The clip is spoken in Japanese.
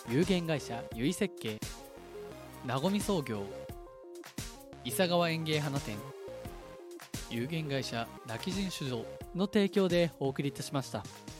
有限会社ゆい設計、なごみ創業、伊佐川園芸花店、有限会社泣き人酒造の提供でお送りいたしました。